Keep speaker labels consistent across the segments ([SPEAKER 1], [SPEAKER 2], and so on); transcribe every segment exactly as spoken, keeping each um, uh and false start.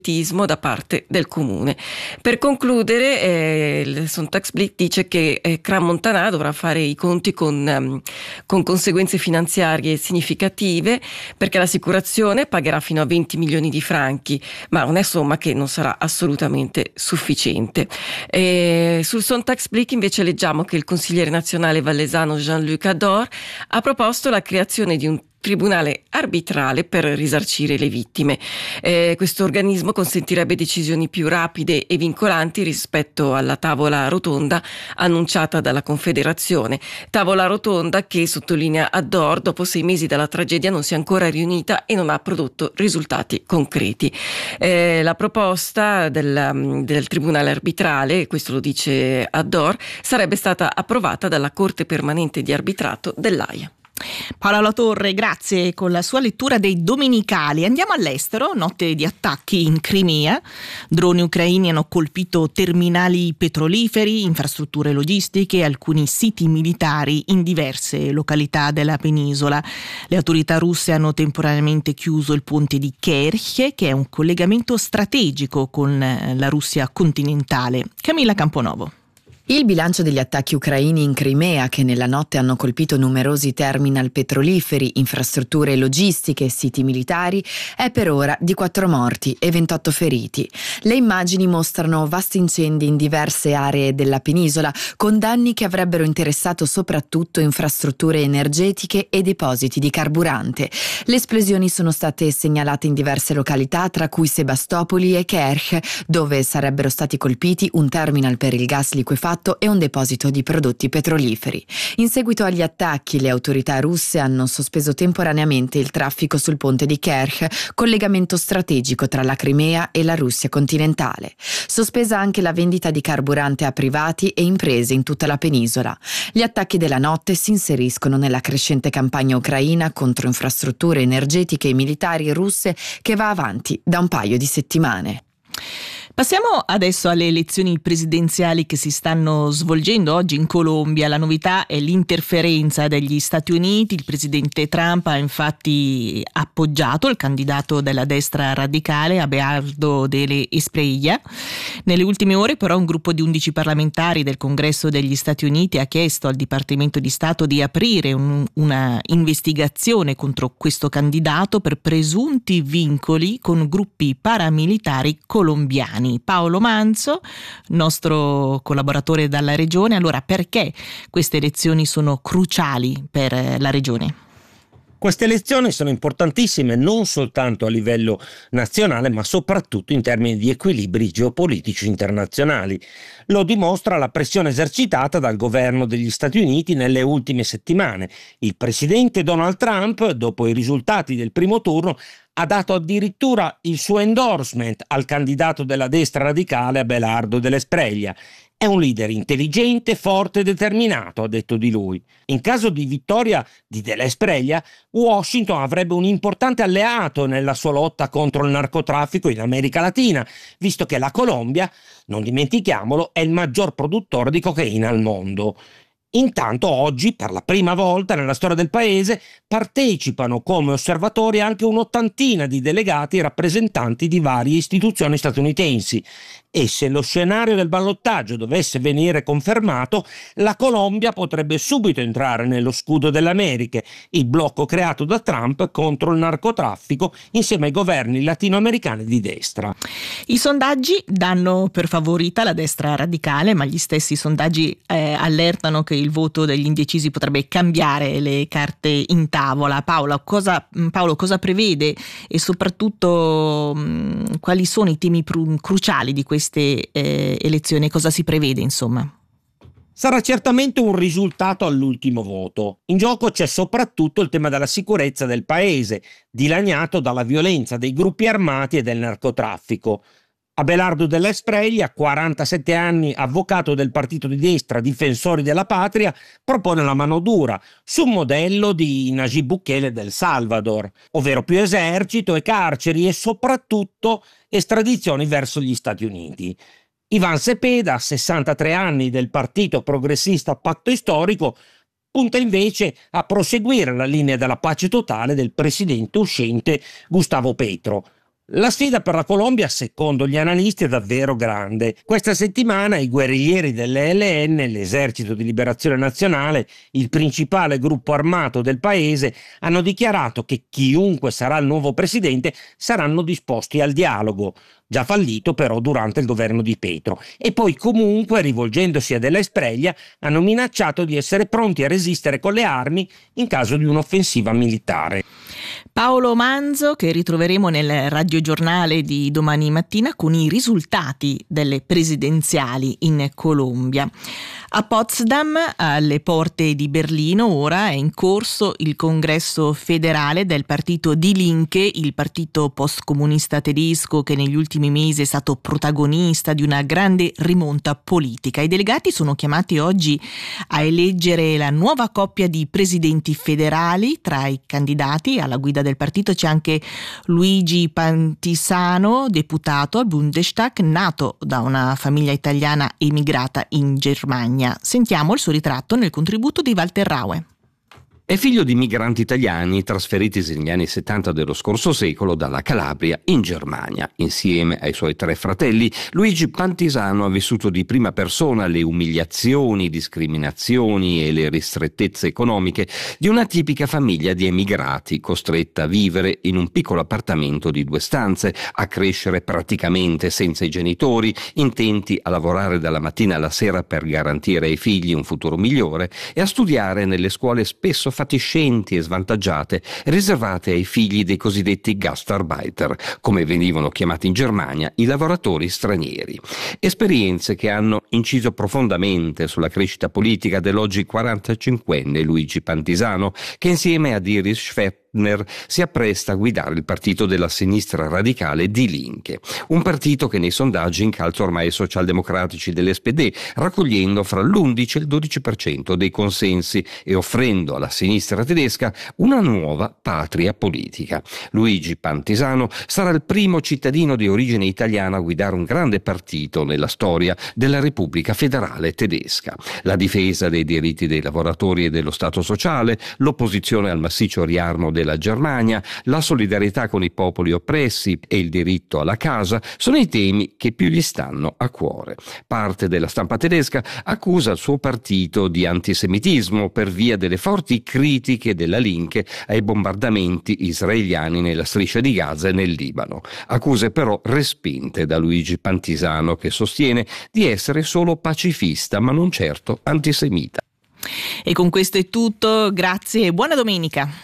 [SPEAKER 1] da parte del comune. Per concludere, eh, il Sonntagsblick dice che eh, Crans-Montana dovrà fare i conti con, um, con conseguenze finanziarie significative, perché l'assicurazione pagherà fino a venti milioni di franchi, ma una somma che non sarà assolutamente sufficiente. Eh, sul Sonntagsblick invece leggiamo che il consigliere nazionale vallesano Jean-Luc Ador ha proposto la creazione di un tribunale arbitrale per risarcire le vittime. Eh, questo organismo consentirebbe decisioni più rapide e vincolanti rispetto alla tavola rotonda annunciata dalla Confederazione. Tavola rotonda che, sottolinea Ador, dopo sei mesi dalla tragedia non si è ancora riunita e non ha prodotto risultati concreti. Eh, la proposta del, del tribunale arbitrale, questo lo dice Ador, sarebbe stata approvata dalla Corte Permanente di Arbitrato dell'Aia.
[SPEAKER 2] Paola Latorre, grazie. Con la sua lettura dei domenicali andiamo all'estero. Notte di attacchi in Crimea, droni ucraini hanno colpito terminali petroliferi, infrastrutture logistiche e alcuni siti militari in diverse località della penisola. Le autorità russe hanno temporaneamente chiuso il ponte di Kerch, che è un collegamento strategico con la Russia continentale. Camilla Camponovo.
[SPEAKER 3] Il bilancio degli attacchi ucraini in Crimea, che nella notte hanno colpito numerosi terminal petroliferi, infrastrutture logistiche e siti militari, è per ora di quattro morti e ventotto feriti. Le immagini mostrano vasti incendi in diverse aree della penisola, con danni che avrebbero interessato soprattutto infrastrutture energetiche e depositi di carburante. Le esplosioni sono state segnalate in diverse località, tra cui Sebastopoli e Kerch, dove sarebbero stati colpiti un terminal per il gas liquefatto e un deposito di prodotti petroliferi. In seguito agli attacchi, le autorità russe hanno sospeso temporaneamente il traffico sul ponte di Kerch, collegamento strategico tra la Crimea e la Russia continentale. Sospesa anche la vendita di carburante a privati e imprese in tutta la penisola. Gli attacchi della notte si inseriscono nella crescente campagna ucraina contro infrastrutture energetiche e militari russe che va avanti da un paio di settimane.
[SPEAKER 2] Passiamo adesso alle elezioni presidenziali che si stanno svolgendo oggi in Colombia. La novità è l'interferenza degli Stati Uniti. Il presidente Trump ha infatti appoggiato il candidato della destra radicale, Abelardo de Espriella. Nelle ultime ore però un gruppo di undici parlamentari del Congresso degli Stati Uniti ha chiesto al Dipartimento di Stato di aprire un, una investigazione contro questo candidato per presunti vincoli con gruppi paramilitari colombiani. Paolo Manzo, nostro collaboratore dalla regione. Allora, perché queste elezioni sono cruciali per la regione?
[SPEAKER 4] Queste elezioni sono importantissime non soltanto a livello nazionale, ma soprattutto in termini di equilibri geopolitici internazionali. Lo dimostra la pressione esercitata dal governo degli Stati Uniti nelle ultime settimane. Il presidente Donald Trump, dopo i risultati del primo turno, ha dato addirittura il suo endorsement al candidato della destra radicale Abelardo de Espriella. È un leader intelligente, forte e determinato, ha detto di lui. In caso di vittoria di de Espriella, Washington avrebbe un importante alleato nella sua lotta contro il narcotraffico in America Latina, visto che la Colombia, non dimentichiamolo, è il maggior produttore di cocaina al mondo. Intanto oggi, per la prima volta nella storia del paese, partecipano come osservatori anche un'ottantina di delegati rappresentanti di varie istituzioni statunitensi. E se lo scenario del ballottaggio dovesse venire confermato, la Colombia potrebbe subito entrare nello scudo delle Americhe, il blocco creato da Trump contro il narcotraffico insieme ai governi latinoamericani di destra.
[SPEAKER 2] I sondaggi danno per favorita la destra radicale, ma gli stessi sondaggi eh, allertano che il voto degli indecisi potrebbe cambiare le carte in tavola. Paola, cosa, Paolo, cosa prevede e soprattutto mh, quali sono i temi pru- cruciali di queste eh, elezioni? Cosa si prevede, insomma?
[SPEAKER 4] Sarà certamente un risultato all'ultimo voto. In gioco c'è soprattutto il tema della sicurezza del paese, dilaniato dalla violenza dei gruppi armati e del narcotraffico. Abelardo de Espriella, quarantasette anni, avvocato del partito di destra Difensori della Patria, propone la mano dura, sul modello di Nayib Bukele del Salvador, ovvero più esercito e carceri e soprattutto estradizioni verso gli Stati Uniti. Iván Cepeda, sessantatré anni, del partito progressista Patto Storico, punta invece a proseguire la linea della pace totale del presidente uscente Gustavo Petro. La sfida per la Colombia, secondo gli analisti, è davvero grande. Questa settimana i guerriglieri dell'E L N, l'Esercito di Liberazione Nazionale, il principale gruppo armato del paese, hanno dichiarato che chiunque sarà il nuovo presidente saranno disposti al dialogo, già fallito però durante il governo di Petro, e poi comunque, rivolgendosi a Della Espriella, hanno minacciato di essere pronti a resistere con le armi in caso di un'offensiva militare.
[SPEAKER 2] Paolo Manzo, che ritroveremo nel radiogiornale di domani mattina con i risultati delle presidenziali in Colombia. A Potsdam, alle porte di Berlino, ora è in corso il congresso federale del partito Die Linke, il partito postcomunista tedesco che negli ultimi mesi è stato protagonista di una grande rimonta politica. I delegati sono chiamati oggi a eleggere la nuova coppia di presidenti federali. Tra i candidati alla guida del partito c'è anche Luigi Pantisano, deputato al Bundestag, nato da una famiglia italiana emigrata in Germania. Sentiamo il suo ritratto nel contributo di Walter Raue.
[SPEAKER 5] È figlio di migranti italiani trasferitisi negli anni settanta dello scorso secolo dalla Calabria in Germania. Insieme ai suoi tre fratelli, Luigi Pantisano ha vissuto di prima persona le umiliazioni, discriminazioni e le ristrettezze economiche di una tipica famiglia di emigrati costretta a vivere in un piccolo appartamento di due stanze, a crescere praticamente senza i genitori, intenti a lavorare dalla mattina alla sera per garantire ai figli un futuro migliore e a studiare nelle scuole spesso fatiscenti e svantaggiate riservate ai figli dei cosiddetti Gastarbeiter, come venivano chiamati in Germania i lavoratori stranieri. Esperienze che hanno inciso profondamente sulla crescita politica dell'oggi quarantacinquenne Luigi Pantisano, che insieme ad Iris Schweppner si appresta a guidare il partito della sinistra radicale Die Linke, un partito che nei sondaggi incalza ormai i socialdemocratici dell'S P D, raccogliendo fra l'undici e il dodici per cento dei consensi e offrendo alla sinistra tedesca una nuova patria politica. Luigi Pantisano sarà il primo cittadino di origine italiana a guidare un grande partito nella storia della Repubblica Federale Tedesca. La difesa dei diritti dei lavoratori e dello Stato sociale, l'opposizione al massiccio riarmo della Germania, la solidarietà con i popoli oppressi e il diritto alla casa sono i temi che più gli stanno a cuore. Parte della stampa tedesca accusa il suo partito di antisemitismo per via delle forti critiche della Linke ai bombardamenti israeliani nella striscia di Gaza e nel Libano. Accuse però respinte da Luigi Pantisano, che sostiene di essere solo pacifista ma non certo antisemita.
[SPEAKER 2] E con questo è tutto, grazie e buona domenica.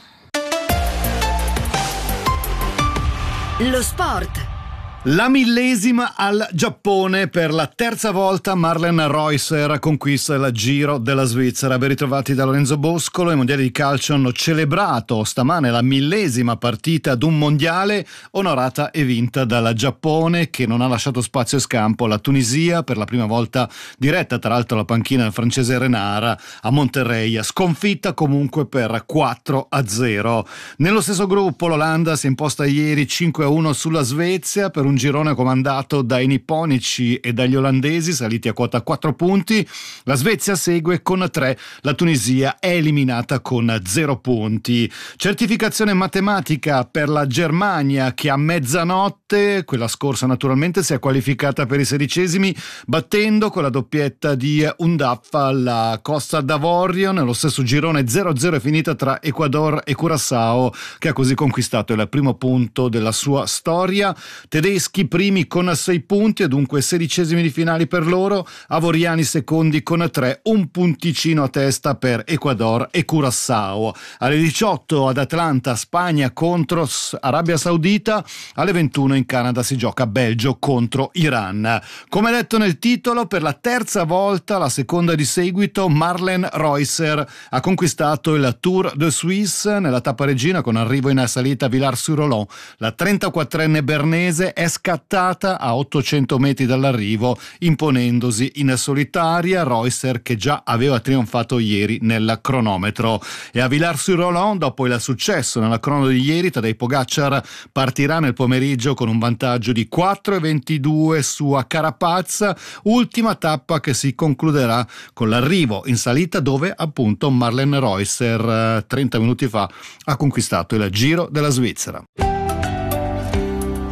[SPEAKER 6] Lo sport.
[SPEAKER 7] La millesima al Giappone, per la terza volta Marlen Reusser conquista il Giro della Svizzera. Ben ritrovati da Lorenzo Boscolo. I mondiali di calcio hanno celebrato stamane la millesima partita ad un mondiale, onorata e vinta dal Giappone, che non ha lasciato spazio e scampo alla Tunisia, per la prima volta diretta tra l'altro la panchina del francese Renard a Monterrey, sconfitta comunque per quattro a zero. Nello stesso gruppo l'Olanda si è imposta ieri cinque a uno sulla Svezia, per un girone comandato dai nipponici e dagli olandesi, saliti a quota quattro punti. La Svezia segue con tre, la Tunisia è eliminata con zero punti. Certificazione matematica per la Germania, che a mezzanotte, quella scorsa naturalmente, si è qualificata per i sedicesimi, battendo con la doppietta di Undaffa la Costa d'Avorio. Nello stesso girone zero a zero è finita tra Ecuador e Curaçao, che ha così conquistato il primo punto della sua storia. Tedeschi primi con sei punti e dunque sedicesimi di finali per loro, avoriani secondi con tre, un punticino a testa per Ecuador e Curaçao. Alle diciotto ad Atlanta Spagna contro Arabia Saudita, alle ventuno in Canada si gioca Belgio contro Iran. Come detto nel titolo, per la terza volta, la seconda di seguito, Marlen Reusser ha conquistato il Tour de Suisse nella tappa regina, con arrivo in salita a Villars-sur-Olon. La trentaquattrenne bernese è scattata a ottocento metri dall'arrivo, imponendosi in solitaria. Reusser, che già aveva trionfato ieri nel cronometro. E a Villars-sur-Olon, dopo il successo nella crono di ieri, Tadej Pogacar partirà nel pomeriggio con un vantaggio di quattro e ventidue su Carapaz, ultima tappa che si concluderà con l'arrivo in salita, dove appunto Marlen Reusser trenta minuti fa ha conquistato il Giro della Svizzera.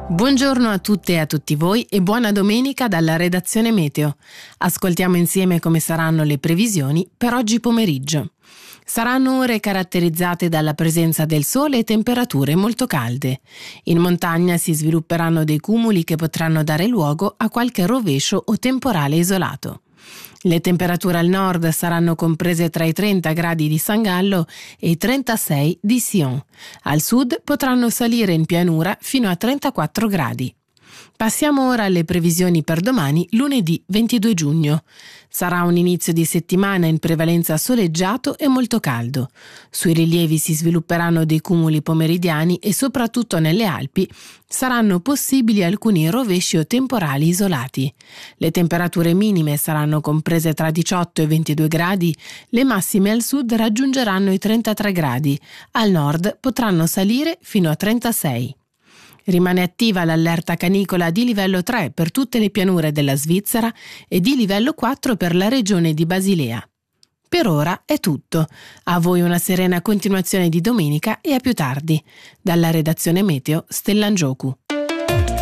[SPEAKER 6] Buongiorno a tutte e a tutti voi e buona domenica dalla redazione Meteo. Ascoltiamo insieme come saranno le previsioni per oggi pomeriggio. Saranno ore caratterizzate dalla presenza del sole e temperature molto calde. In montagna si svilupperanno dei cumuli che potranno dare luogo a qualche rovescio o temporale isolato. Le temperature al nord saranno comprese tra i trenta gradi di San Gallo e i trentasei di Sion. Al sud potranno salire in pianura fino a trentaquattro gradi. Passiamo ora alle previsioni per domani, lunedì ventidue giugno. Sarà un inizio di settimana in prevalenza soleggiato e molto caldo. Sui rilievi si svilupperanno dei cumuli pomeridiani e soprattutto nelle Alpi saranno possibili alcuni rovesci o temporali isolati. Le temperature minime saranno comprese tra diciotto e ventidue gradi, le massime al sud raggiungeranno i trentatré gradi, al nord potranno salire fino a trentasei. Rimane attiva l'allerta canicola di livello tre per tutte le pianure della Svizzera e di livello quattro per la regione di Basilea. Per ora è tutto. A voi una serena continuazione di domenica e a più tardi. Dalla redazione Meteo, Stellan Giocu.